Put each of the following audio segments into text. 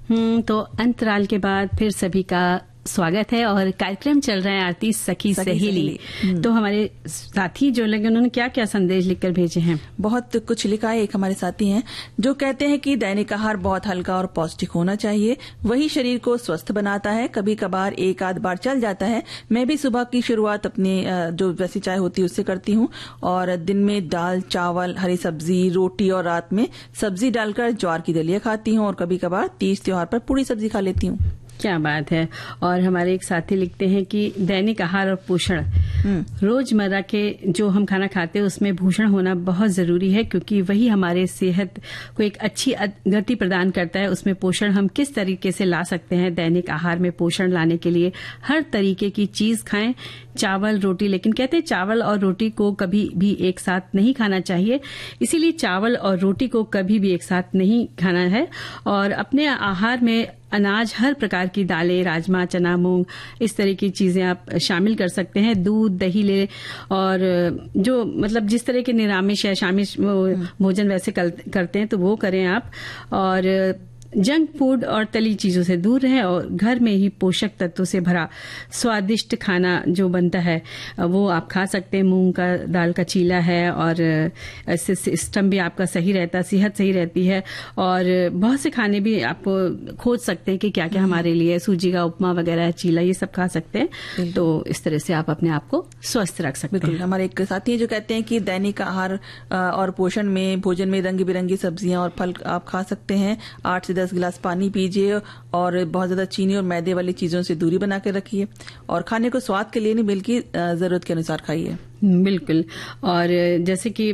तो अंतराल के बाद फिर सभी का स्वागत है और कार्यक्रम चल रहा है आरती सखी सहेली। तो हमारे साथी जो लगे उन्होंने क्या क्या संदेश लिखकर भेजे हैं? बहुत कुछ लिखा है। एक हमारे साथी हैं जो कहते हैं कि दैनिक आहार बहुत हल्का और पौष्टिक होना चाहिए, वही शरीर को स्वस्थ बनाता है। कभी कभार एक आध बार चल जाता है। मैं भी सुबह की शुरुआत अपनी जो वैसी चाय होती है उससे करती हूँ और दिन में दाल, चावल, हरी सब्जी, रोटी और रात में सब्जी डालकर ज्वार की दलिया खाती हूँ और कभी कभार तीज त्योहार पर पूरी सब्जी खा लेती हूँ। क्या बात है। और हमारे एक साथी लिखते हैं कि दैनिक आहार और पोषण, रोजमर्रा के जो हम खाना खाते हैं उसमें पोषण होना बहुत जरूरी है, क्योंकि वही हमारे सेहत को एक अच्छी गति प्रदान करता है। उसमें पोषण हम किस तरीके से ला सकते हैं? दैनिक आहार में पोषण लाने के लिए हर तरीके की चीज खाएं, चावल, रोटी। लेकिन कहते हैं चावल और रोटी को कभी भी एक साथ नहीं खाना चाहिए, इसीलिए चावल और रोटी को कभी भी एक साथ नहीं खाना है। और अपने आहार में अनाज, हर प्रकार की दालें, राजमा, चना, मूंग, इस तरह की चीजें आप शामिल कर सकते हैं। दूध, दही ले और जो मतलब जिस तरह के निरामिष या शामिश भोजन वैसे करते हैं तो वो करें आप। और जंक फूड और तली चीजों से दूर रहें और घर में ही पोषक तत्वों से भरा स्वादिष्ट खाना जो बनता है वो आप खा सकते हैं। मूंग का दाल का चीला है और इससे सिस्टम भी आपका सही रहता है, सेहत सही रहती है। और बहुत से खाने भी आपको खोज सकते हैं कि क्या क्या हमारे लिए, सूजी का उपमा वगैरह, चीला, ये सब खा सकते हैं। तो इस तरह से आप अपने आप को स्वस्थ रख सकते हैं। हमारे एक साथी जो कहते हैं कि दैनिक आहार और पोषण में भोजन में रंग बिरंगी सब्जियां और फल आप खा सकते हैं। 8 से 10 गिलास पानी पीजिए और बहुत ज्यादा चीनी और मैदे वाली चीजों से दूरी बना के रखिए और खाने को स्वाद के लिए नहीं बल्कि जरूरत के अनुसार खाइए। बिल्कुल। और जैसे कि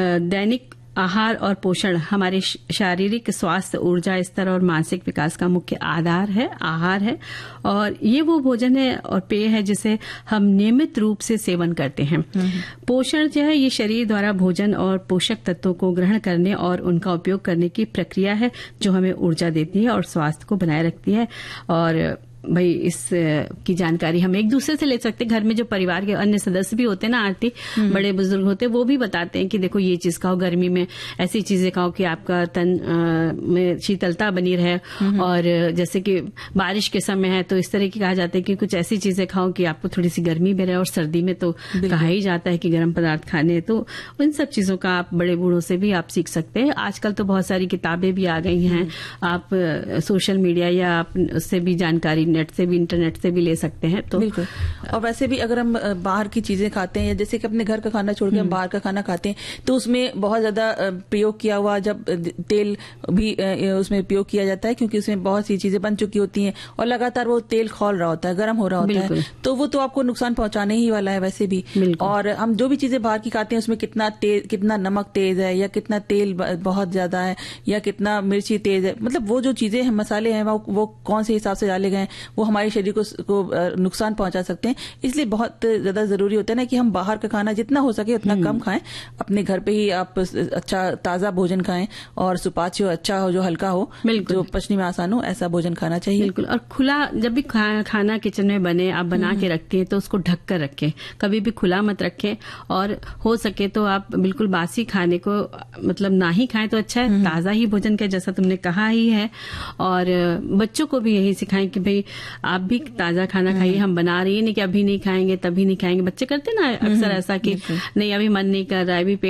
दैनिक आहार और पोषण हमारे शारीरिक स्वास्थ्य, ऊर्जा स्तर और मानसिक विकास का मुख्य आधार है, आहार है। और ये वो भोजन है और पेय है जिसे हम नियमित रूप से सेवन करते हैं। पोषण जो है ये शरीर द्वारा भोजन और पोषक तत्वों को ग्रहण करने और उनका उपयोग करने की प्रक्रिया है जो हमें ऊर्जा देती है और स्वास्थ्य को बनाए रखती है। और भाई इस की जानकारी हम एक दूसरे से ले सकते हैं। घर में जो परिवार के अन्य सदस्य भी होते हैं ना, आरती, बड़े बुजुर्ग होते हैं, वो भी बताते हैं कि देखो ये चीज खाओ, गर्मी में ऐसी चीजें खाओ कि आपका तन में शीतलता बनी रहे। और जैसे कि बारिश के समय है तो इस तरह की कहा जाता है कि कुछ ऐसी चीजें खाओ कि आपको थोड़ी सी गर्मी भी रहे। और सर्दी में तो कहा ही जाता है कि गर्म पदार्थ खाने। तो उन सब चीजों का आप बड़े बूढ़ों से भी आप सीख सकते हैं। आजकल तो बहुत सारी किताबें भी आ गई हैं, आप सोशल मीडिया या आप उससे भी जानकारी नेट से भी, इंटरनेट से भी ले सकते हैं। तो बिल्कुल। और वैसे भी अगर हम बाहर की चीजें खाते हैं या जैसे कि अपने घर का खाना छोड़ के हम बाहर का खाना खाते हैं तो उसमें बहुत ज्यादा प्रयोग किया हुआ जब तेल भी उसमें उपयोग किया जाता है, क्योंकि उसमें बहुत सी चीजें बन चुकी होती हैं और लगातार वो तेल खौल रहा होता है, गर्म हो रहा होता है, तो वो तो आपको नुकसान पहुंचाने ही वाला है वैसे भी। और हम जो भी चीजें बाहर की खाते हैं उसमें कितना नमक तेज है या कितना तेल बहुत ज्यादा है या कितना मिर्ची तेज है, मतलब वो जो चीजें हैं, मसाले हैं, वो कौन से हिसाब से डाले गए हैं वो हमारे शरीर को नुकसान पहुंचा सकते हैं। इसलिए बहुत ज्यादा जरूरी होता है ना कि हम बाहर का खाना जितना हो सके उतना कम खाएं। अपने घर पे ही आप अच्छा ताजा भोजन खाएं और सुपाच्य अच्छा हो, जो हल्का हो, जो पचने में आसान हो, ऐसा भोजन खाना चाहिए। बिल्कुल। और खुला जब भी खाना किचन में बने, आप बना के रखते हैं तो उसको ढक कर रखें, कभी भी खुला मत रखें। और हो सके तो आप बिल्कुल बासी खाने को मतलब ना ही खाएं तो अच्छा है, ताजा ही भोजन का, जैसा तुमने कहा ही है। और बच्चों को भी यही सिखाएं कि भाई आप भी ताजा खाना खाइए, हम बना रही है नहीं कि अभी नहीं खाएंगे तभी नहीं खाएंगे। बच्चे करते ना अक्सर ऐसा कि नहीं अभी मन नहीं कर रहा है, अभी